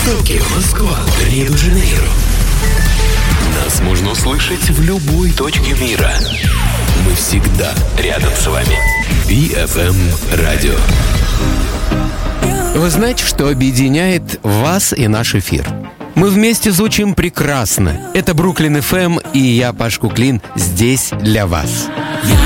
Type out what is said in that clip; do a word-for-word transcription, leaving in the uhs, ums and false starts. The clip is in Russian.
Токио, Москва, Рио-де-Жанейро. Нас можно услышать в любой точке мира. Мы всегда рядом с вами. би эф эм Радио. Вы знаете, что объединяет вас и наш эфир? Мы вместе звучим прекрасно. Это Бруклин эф эм, и я, Паш Куклин, здесь для вас. Я